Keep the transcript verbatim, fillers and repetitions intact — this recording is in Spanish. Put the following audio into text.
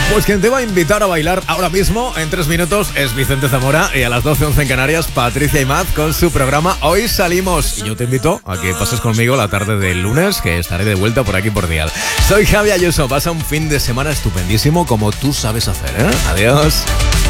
Pues quien te va a invitar a bailar ahora mismo, en tres minutos, es Vicente Zamora. Y a las doce once en Canarias, Patricia Imaz con su programa Hoy Salimos. Y yo te invito a que pases conmigo la tarde del lunes, que estaré de vuelta por aquí por Dial. Soy Javi Ayuso. Pasa un fin de semana estupendísimo como tú sabes hacer, ¿eh? Adiós.